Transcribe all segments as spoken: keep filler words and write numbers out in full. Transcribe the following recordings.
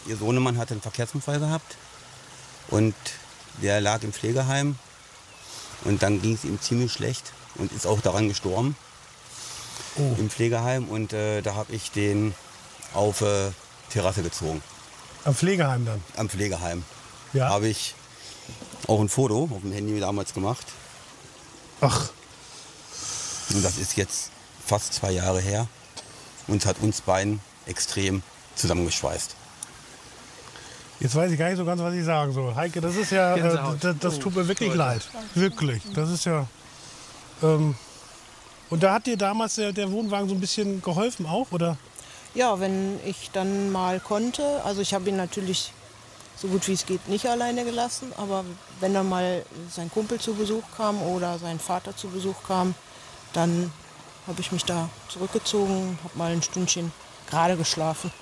ihr Sohnemann hatte einen Verkehrsunfall gehabt und der lag im Pflegeheim und dann ging es ihm ziemlich schlecht und ist auch daran gestorben oh. im Pflegeheim und äh, da habe ich den auf äh, Terrasse gezogen. Am Pflegeheim dann? Am Pflegeheim. Ja. Habe ich auch ein Foto auf dem Handy damals gemacht. Ach. Und das ist jetzt fast zwei Jahre her und hat uns beiden extrem zusammengeschweißt. Jetzt weiß ich gar nicht so ganz, was ich sagen soll. Heike, das ist ja, äh, das, das tut mir wirklich leid. Wirklich. Das ist ja. Ähm, und da hat dir damals der, der Wohnwagen so ein bisschen geholfen auch, oder? Ja, wenn ich dann mal konnte. Also ich habe ihn natürlich so gut wie es geht nicht alleine gelassen. Aber wenn dann mal sein Kumpel zu Besuch kam oder sein Vater zu Besuch kam, dann habe ich mich da zurückgezogen, habe mal ein Stündchen gerade geschlafen.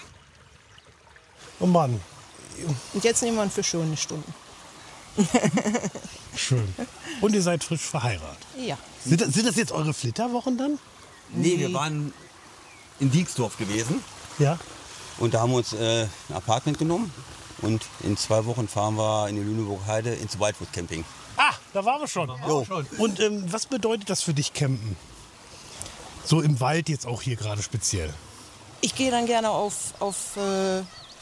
Oh Mann. Und jetzt nehmen wir ihn für schöne Stunden. Schön. Und ihr seid frisch verheiratet? Ja. Sind das, sind das jetzt eure Flitterwochen dann? Nee, wir waren in Dieksdorf gewesen. Ja. Und da haben wir uns äh, ein Apartment genommen. Und in zwei Wochen fahren wir in die Lüneburger Heide ins Wildwood Camping. Ah, da waren wir schon. Jo. Und ähm, was bedeutet das für dich, Campen? So im Wald jetzt auch hier gerade speziell. Ich gehe dann gerne auf, auf, äh,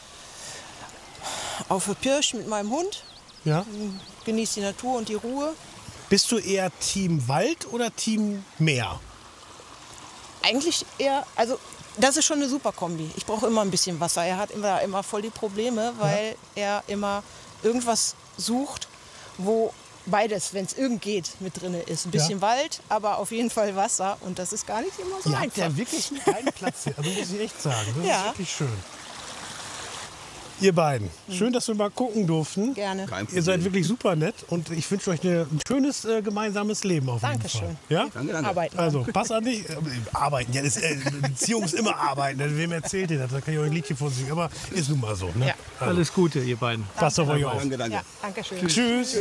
auf eine Pirsch mit meinem Hund. Ja. Genieße die Natur und die Ruhe. Bist du eher Team Wald oder Team Meer? Eigentlich eher, also das ist schon eine super Kombi. Ich brauche immer ein bisschen Wasser. Er hat immer, immer voll die Probleme, weil ja. er immer irgendwas sucht, wo beides, wenn es irgend geht, mit drin ist. Ein bisschen ja. Wald, aber auf jeden Fall Wasser. Und das ist gar nicht immer so Ihr einfach. Ihr habt ja wirklich einen geilen Platz hier. Also muss ich echt sagen. Das ja. ist wirklich schön. Ihr beiden, schön, dass wir mal gucken durften. Gerne. Ihr seid wirklich super nett und ich wünsche euch eine, ein schönes äh, gemeinsames Leben auf jeden Dankeschön. Fall. Ja? Danke, danke. Arbeiten. Also, pass an dich. Äh, arbeiten. Ja, das, äh, Beziehung ist immer arbeiten. Wem erzählt ihr das? Da kann ich euch ein Liedchen vor sich singen. Aber ist nun mal so. Ne? Ja. Also, Alles Gute, ihr beiden. passt auf euch auf. Danke, danke. Ja, danke schön. Tschüss.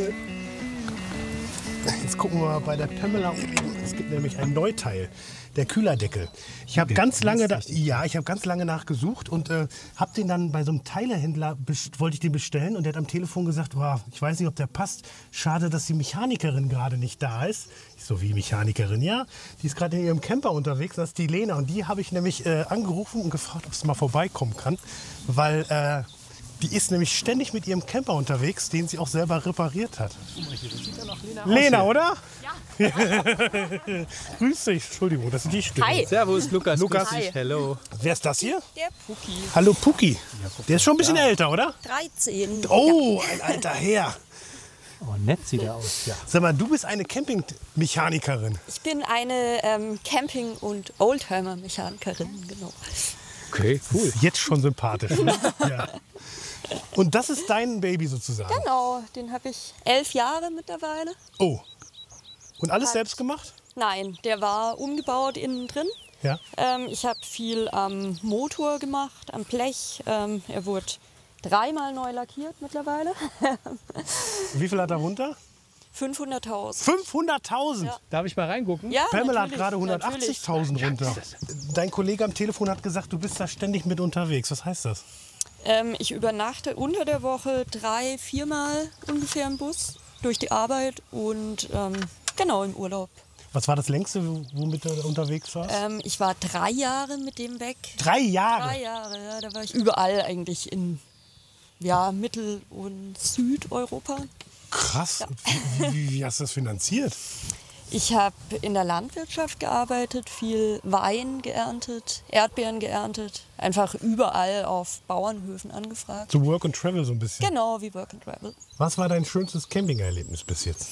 Jetzt gucken wir mal bei der Pamela um. Es gibt nämlich ein Neuteil, der Kühlerdeckel. Ich habe ganz lange, da, ja, ich habe ganz lange nachgesucht und äh, habe den dann bei so einem Teilehändler wollte ich den bestellen und der hat am Telefon gesagt, wow, ich weiß nicht, ob der passt. Schade, dass die Mechanikerin gerade nicht da ist. Ich so wie Mechanikerin, ja. Die ist gerade in ihrem Camper unterwegs. Das ist die Lena und die habe ich nämlich äh, angerufen und gefragt, ob sie mal vorbeikommen kann, weil äh, die ist nämlich ständig mit ihrem Camper unterwegs, den sie auch selber repariert hat. Lena, Lena oder? Ja. Grüß dich. Entschuldigung, das ist die Stimme. Hi. Servus, Lukas. Lukas. Grüß dich. Hello. Wer ist das hier? Der Puki. Hallo Puki. Der ist schon ein bisschen ja. älter, oder? dreizehn. Oh, ein alter Herr. Oh, nett sieht er aus, ja. Sag mal, du bist eine Campingmechanikerin. Ich bin eine ähm, Camping- und Oldtimer-Mechanikerin, genau. Okay, cool. Ist jetzt schon sympathisch. Ne? Ja. Und das ist dein Baby sozusagen? Genau, den habe ich elf Jahre mittlerweile. Oh. Und alles Hat- selbst gemacht? Nein, der war umgebaut innen drin. Ja. Ähm, ich habe viel am Motor gemacht, am Blech. Ähm, er wurde dreimal neu lackiert mittlerweile. Wie viel hat er runter? fünfhunderttausend. fünfhunderttausend? Ja. Darf ich mal reingucken? Ja, Pamela hat natürlich, gerade natürlich. hundertachtzigtausend runter. Dein Kollege am Telefon hat gesagt, du bist da ständig mit unterwegs. Was heißt das? Ähm, ich übernachte unter der Woche drei, viermal ungefähr im Bus durch die Arbeit und ähm, genau im Urlaub. Was war das längste, womit du unterwegs warst? Ähm, ich war drei Jahre mit dem weg. Drei Jahre? Drei Jahre, ja. Da war ich überall eigentlich in ja, Mittel- und Südeuropa. Krass. Wie, wie, wie hast du das finanziert? Ich habe in der Landwirtschaft gearbeitet, viel Wein geerntet, Erdbeeren geerntet. Einfach überall auf Bauernhöfen angefragt. So Work and Travel so ein bisschen. Genau, wie Work and Travel. Was war dein schönstes Campingerlebnis bis jetzt?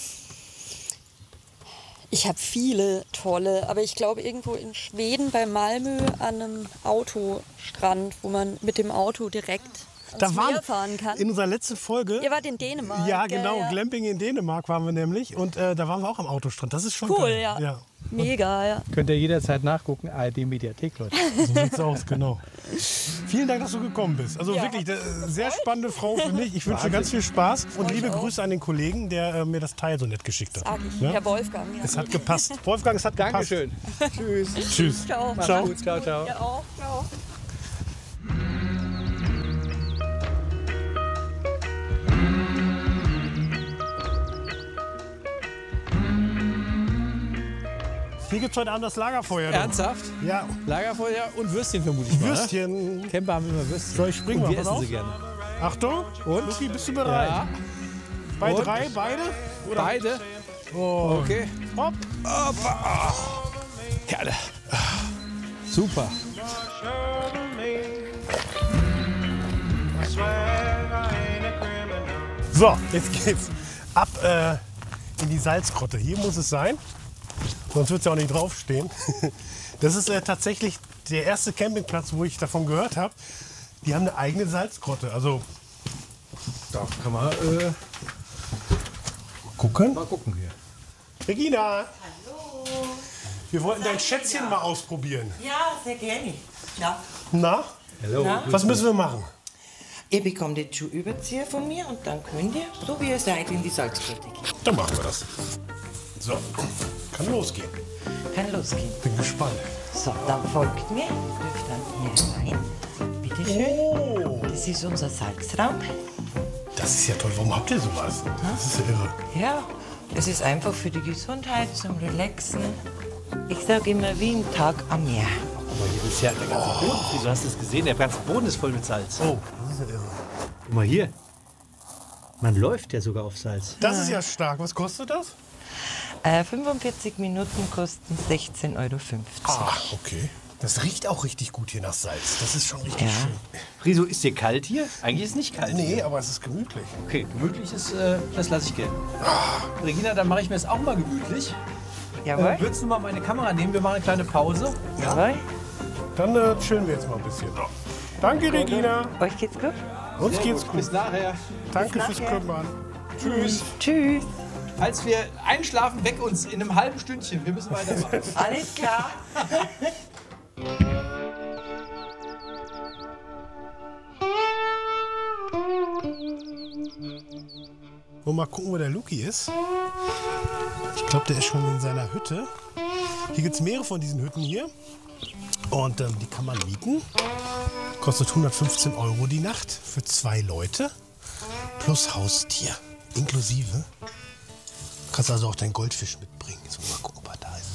Ich habe viele tolle, aber ich glaube irgendwo in Schweden bei Malmö an einem Autostrand, wo man mit dem Auto direkt Da ans waren Meer fahren kann. in unserer letzten Folge. Ihr wart in Dänemark. Ja, gell, genau. ja. Glamping in Dänemark waren wir nämlich. Und äh, da waren wir auch am Autostrand. Das ist schon Cool, geil. ja. ja. Mega, ja. Könnt ihr jederzeit nachgucken, A R D-Mediathek, Leute. So sieht's aus, genau. Vielen Dank, dass du gekommen bist. Also Ja, wirklich, eine sehr spannende Frau für mich. Ich wünsche dir ganz viel Spaß und liebe auch. Grüße an den Kollegen, der äh, mir das Teil so nett geschickt hat. Sag ich. Ja? Herr Wolfgang. Ja. Es hat gepasst. Wolfgang, es hat gepasst. Dankeschön. Tschüss. Tschüss. Ciao. Macht's Ciao. gut. Ciao, ciao. Ja, auch. Ciao. Hier gibt es heute Abend das Lagerfeuer. du. Ernsthaft? Ja. Lagerfeuer und Würstchen vermutlich mal. Würstchen. Ne? Camper haben immer Würstchen. Soll ich springen? Und wir Pass essen auf. sie gerne. Achtung. Und? Luki, bist du bereit? Ja, Bei Und? drei, beide? Oder? beide. Oh. Okay. Hopp. Ja, da. Super. So, jetzt geht's ab äh, in die Salzgrotte. Hier muss es sein. Sonst wird es ja auch nicht draufstehen. Das ist äh, tatsächlich der erste Campingplatz, wo ich davon gehört habe. Die haben eine eigene Salzgrotte. Also, Da kann man äh, gucken. mal gucken hier. Regina. Hallo. Wir wollten dein Schätzchen mal ausprobieren. Ja, sehr gerne. Ja. Na, Hallo. Na? was müssen wir machen? Ihr bekommt den Schuhüberzieher von mir und dann könnt ihr, so wie ihr seid, in die Salzgrotte gehen. Dann machen wir das. So, kann losgehen. Kann losgehen. Bin gespannt. So, dann folgt mir. Dürft dann hier rein. Bitte schön. Oh, Das ist unser Salzraum. das ist ja toll. Warum habt ihr sowas? Das ist ja irre. Ja, es ist einfach für die Gesundheit, zum Relaxen. Ich sage immer, wie ein Tag am Meer. Aber hier ist ja der ganze Boden. Du hast es gesehen, der ganze Boden ist voll mit Salz. Oh, das ist ja irre. Guck mal hier. Man läuft ja sogar auf Salz. Das ist ja stark. Was kostet das? Äh, fünfundvierzig Minuten kosten sechzehn Euro fünfzig. Ah, okay. Das riecht auch richtig gut hier nach Salz. Das ist schon richtig Ja. schön. Friso, ist dir kalt hier? Eigentlich ist es nicht kalt. Nee, Hier. aber es ist gemütlich. Okay, gemütlich ist, äh, das lasse ich gelten. Regina, dann mache ich mir es auch mal gemütlich. Jawohl. Äh, würdest du mal meine Kamera nehmen? Wir machen eine kleine Pause. Jawohl. Dann äh, chillen wir jetzt mal ein bisschen. Danke, Regina. Euch geht's gut? Uns geht's gut. Bis nachher. Danke fürs Kümmern. Tschüss. Tschüss. Als wir einschlafen, weck uns in einem halben Stündchen. Wir müssen weitermachen. Alles klar. Wollen wir mal gucken, wo der Luki ist? Ich glaube, der ist schon in seiner Hütte. Hier gibt es mehrere von diesen Hütten hier. Und ähm, die kann man mieten. Kostet hundertfünfzehn Euro die Nacht für zwei Leute. Plus Haustier. Inklusive. Du kannst also auch deinen Goldfisch mitbringen. Jetzt wollen wir mal gucken, ob er da ist.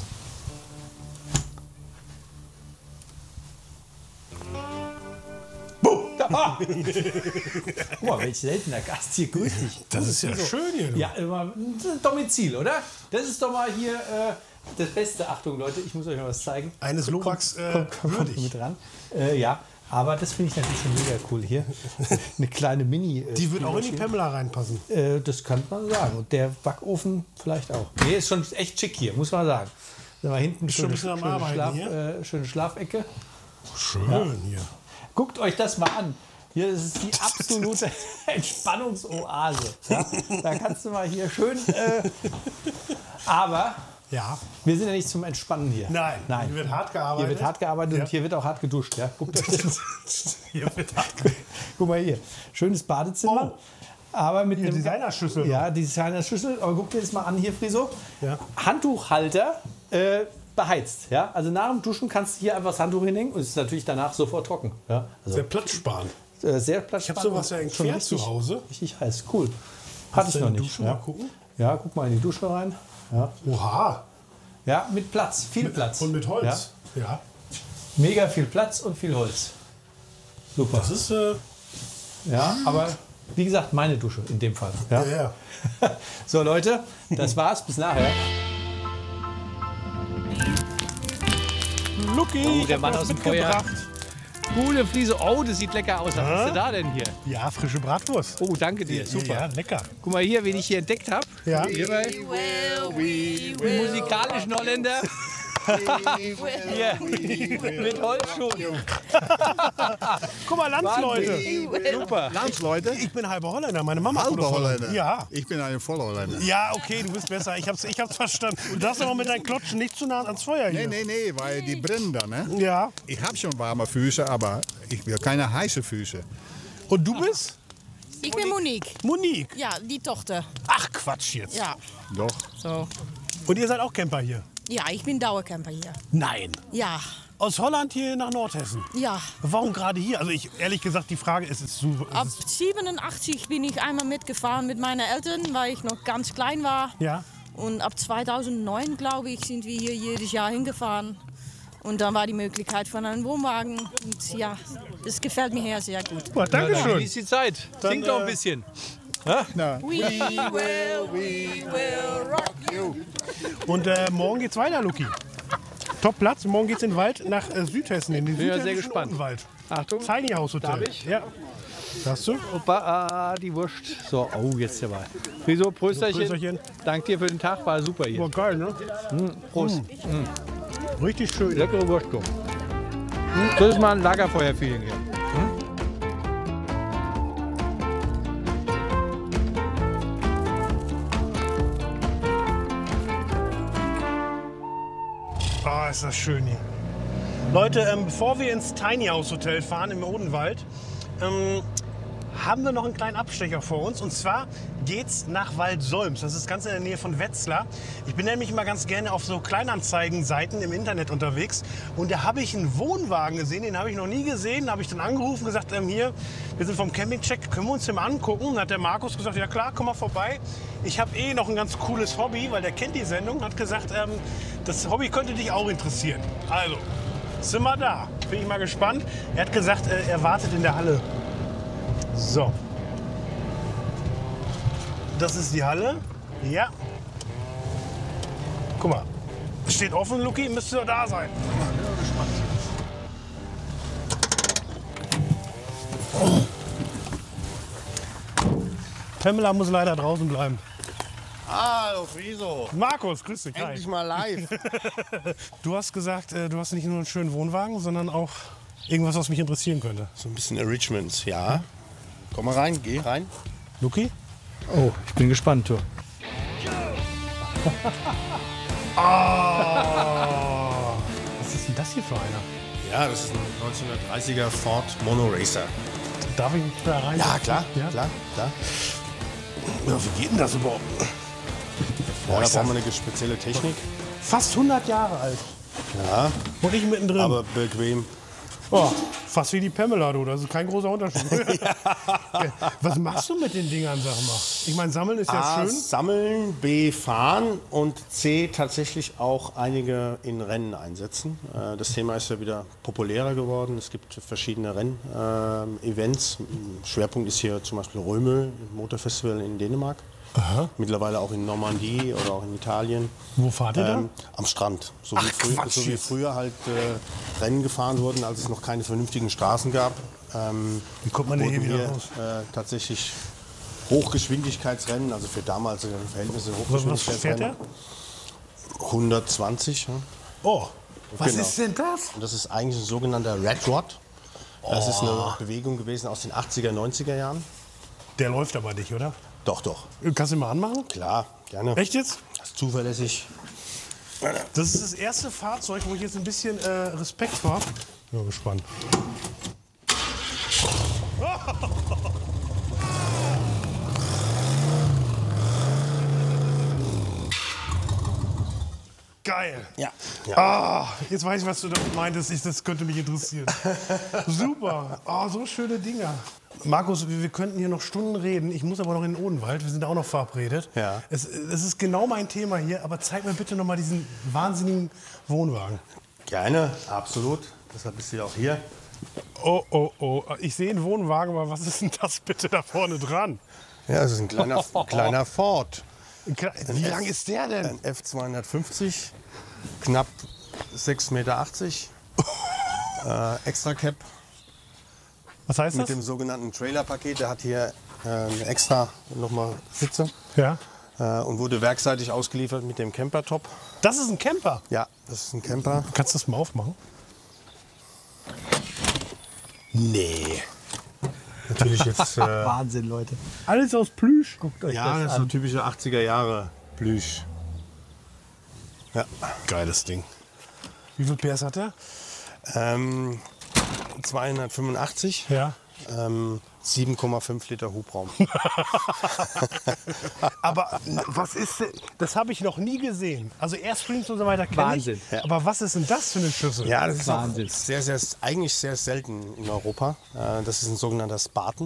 Guck mal, welch seltener Gast hier. Grüß dich. Das ist ja schön hier. Du. Ja, immer ein Domizil, oder? Das ist doch mal hier äh, das Beste. Achtung, Leute, ich muss euch mal was zeigen. Eines Lobaks äh, Komm, komm, komm würdig. mit ran. Äh, ja, aber das finde ich natürlich schon mega cool hier. Eine kleine Mini. Äh, Die wird auch in die Spülmaschine. Pamela reinpassen. Äh, das kann man sagen. Und der Backofen vielleicht auch. Nee, ist schon echt schick hier, muss man sagen. Da war hinten schon ein schöne, bisschen am schöne, Arbeiten Schlaf, hier. äh, schöne Schlafecke. Schön hier. Guckt euch das mal an. Hier ist es die absolute Entspannungsoase. Ja? Da kannst du mal hier schön. Äh, aber Ja. wir sind ja nicht zum Entspannen hier. Nein, Nein. hier wird hart gearbeitet. Hier wird hart gearbeitet Ja. und hier wird auch hart geduscht. Ja? Guckt euch das. Hier wird hart Guck mal hier. Schönes Badezimmer. Oh. Aber mit Hier, einem Designerschüssel. Ja, die Designerschüssel. Aber guck dir das mal an hier, Friso. Ja. Handtuchhalter äh, beheizt. Ja? Also nach dem Duschen kannst du hier einfach das Handtuch hinhängen und es ist natürlich danach sofort trocken. Ja? Also, Sehr platzsparend. äh, sehr Platz. Ich hab sowas ja in Quer zu Hause. Richtig heiß. Cool. Hatte Hast ich du noch in die nicht. Dusche Ja. mal gucken? ja, guck mal in die Dusche rein. Ja, Oha. ja mit Platz. Viel Platz. Und mit Holz. Ja. Ja. Mega viel Platz und viel Holz. Super. Das ist, äh, Ja, aber wie gesagt, meine Dusche in dem Fall. Ja? ja, ja. So Leute, das war's. Bis nachher. Luki, Oh, ich der hab Mann was aus dem Feuer. mitgebracht. Coole Fliese. Oh, das sieht lecker aus. Was hast du da denn hier? Ja, frische Bratwurst. Oh, danke dir. Super. Ja, lecker. Guck mal hier, wen ich hier entdeckt habe. Ja. Hier bei den musikalischen Holländer. Hier, mit Holzschuhen. Guck mal, Landsleute. Super. Landsleute? Ich bin halber Holländer. Meine Mama Halbe kommt aus Holland. Holländer. Ja. Ich bin ein Vollholländer. Ja, okay, du bist besser. Ich hab's, ich hab's verstanden. Du darfst aber mit deinen Klotschen nicht zu nah ans Feuer Nee, hier. nee, nee, weil die brennen dann. Ne? Ja. Ich habe schon warme Füße, aber ich will keine heiße Füße. Und du bist? Ich bin Monique. Monique. Ja, die Tochter. Ach, Quatsch jetzt. Ja, Doch. so. Und ihr seid auch Camper hier? Ja, ich bin Dauercamper hier. Nein. Ja, Aus Holland hier nach Nordhessen. ja. Warum gerade hier? Also ich, ehrlich gesagt, die Frage ist, ist super. Ab Ist es, siebenundachtzig bin ich einmal mitgefahren mit meinen Eltern, weil ich noch ganz klein war. ja. Und ab zweitausendneun, glaube ich, sind wir hier jedes Jahr hingefahren. Und dann war die Möglichkeit von einem Wohnwagen. Und ja, das gefällt mir hier sehr gut. Oh, danke Ja, schön. genieß die Zeit. Dann, Sing doch ein äh, bisschen. Na, We will, we will rock you. Und äh, morgen geht's weiter, Luki. Top Platz. Morgen geht's in den Wald nach äh, Südhessen, in den Bin ja sehr südhessischen gespannt. Odenwald. Achtung. Tiny House Hotel. Darf ich? Ja. Darfst du? Opa, ah, die Wurst. So, oh, jetzt ja mal. Wieso, Prösterchen. Prösterchen. Dank dir für den Tag, war super hier. Boah, geil, ne? Prost. Richtig schön. Leckere Wurstkuchen. Das ist mal ein Lagerfeuer-Feeling hier. Ah, ist das schön hier. Leute, ähm, bevor wir ins Tiny House Hotel fahren im Odenwald, ähm, haben wir noch einen kleinen Abstecher vor uns. Und zwar geht's nach Waldsolms. Das ist ganz in der Nähe von Wetzlar. Ich bin nämlich immer ganz gerne auf so Kleinanzeigenseiten im Internet unterwegs. Und da habe ich einen Wohnwagen gesehen, den habe ich noch nie gesehen. Da habe ich dann angerufen und gesagt, ähm, hier, wir sind vom Campingcheck, können wir uns den mal angucken? Und dann hat der Markus gesagt, ja klar, komm mal vorbei. Ich habe eh noch ein ganz cooles Hobby, weil der kennt die Sendung, hat gesagt, ähm, das Hobby könnte dich auch interessieren. Also, sind wir da. Bin ich mal gespannt. Er hat gesagt, äh, er wartet in der Halle. So. Das ist die Halle. Ja. Guck mal. Steht offen, Luki. Müsste doch da sein. Oh. Pamela muss leider draußen bleiben. Hallo Friso. Markus, grüß dich. Endlich mal live. Du hast gesagt, äh, du hast nicht nur einen schönen Wohnwagen, sondern auch irgendwas, was mich interessieren könnte. So ein bisschen Arrangements, ja. Komm mal rein, geh rein. Luki? Oh, ich bin gespannt, du. Oh. Was ist denn das hier für einer? Ja, das ist ein neunzehnhundertdreißiger Ford Monoracer. Darf ich da rein? Ja, klar, Ja? klar, klar. Ja, wie geht denn das überhaupt? Ja, da ist brauchen wir eine spezielle Technik. Fast hundert Jahre alt. Ja, Und ich mittendrin. aber bequem. Oh, fast wie die Pamela, du. Das ist kein großer Unterschied. Was machst du mit den Dingern, sag mal? Ich meine, sammeln ist ja A, schön. sammeln, B, fahren und C, tatsächlich auch einige in Rennen einsetzen. Äh, Das Thema ist ja wieder populärer geworden. Es gibt verschiedene Renn-Events. Schwerpunkt ist hier zum Beispiel Römö, Motorfestival in Dänemark. Aha. Mittlerweile auch in Normandie oder auch in Italien. Wo fahrt ihr da? Ähm, am Strand. So, Ach, wie, frü Quatsch so wie jetzt. früher halt äh, Rennen gefahren wurden, als es noch keine vernünftigen Straßen gab. Ähm, Wie kommt man denn hier wurden wieder raus? Äh, tatsächlich Hochgeschwindigkeitsrennen, also für damalige Verhältnisse Was, was fährt Hochgeschwindigkeitsrennen. er? hundertzwanzig. Ja. Oh, was Genau. ist denn das? Und das ist eigentlich ein sogenannter Red Rod. Das ist Oh. eine Bewegung gewesen aus den achtziger, neunziger Jahren. Der läuft aber nicht, oder? Doch, doch. Kannst du ihn mal anmachen? Klar, gerne. Echt jetzt? Das ist zuverlässig. Das ist das erste Fahrzeug, wo ich jetzt ein bisschen äh, Respekt vor habe. Ja, gespannt. Geil. Ja. ja. Ah, jetzt weiß ich, was du damit meintest. Ich, das könnte mich interessieren. Super. Ah, so schöne Dinger. Markus, wir, wir könnten hier noch Stunden reden. Ich muss aber noch in den Odenwald. Wir sind auch noch verabredet. Ja. Es, es ist genau mein Thema hier. Aber zeig mir bitte noch mal diesen wahnsinnigen Wohnwagen. Gerne, absolut. Deshalb bist du ja auch hier. Oh, oh, oh. Ich sehe einen Wohnwagen, aber was ist denn das bitte da vorne dran? Ja, das ist ein kleiner, kleiner Ford. Wie lang ist der denn? Ein F zweihundertfünfzig, knapp sechs Meter achtzig. äh, Extra Cap Was heißt mit das? dem sogenannten Trailer-Paket. Der hat hier äh, eine extra nochmal Sitze Ja. äh, und wurde werkseitig ausgeliefert mit dem Camper-Top. Das ist ein Camper. Ja, das ist ein Camper. Kannst du das mal aufmachen? Nee. Natürlich jetzt. Äh, Wahnsinn, Leute. Alles aus Plüsch. Guckt euch ja, das das ist so an. typische achtziger Jahre Plüsch. Ja. Geiles Ding. Wie viel P S hat der? Ähm, zweihundertfünfundachtzig. Ja. Ähm, sieben Komma fünf Liter Hubraum. Aber was ist denn? Das habe ich noch nie gesehen. Also Airstreams und so weiter kenne ich. Wahnsinn. Ja. Aber was ist denn das für eine Schüssel? Ja, das ist auch Wahnsinn. sehr, sehr, eigentlich sehr selten in Europa. Äh, Das ist ein sogenannter Spartan.